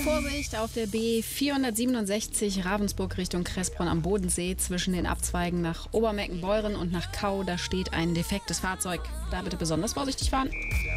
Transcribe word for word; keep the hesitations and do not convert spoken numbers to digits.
Vorsicht auf der B vierhundertsiebenundsechzig Ravensburg Richtung Kressbronn am Bodensee zwischen den Abzweigen nach Obermeckenbeuren und nach Kau. Da steht ein defektes Fahrzeug. Da bitte besonders vorsichtig fahren.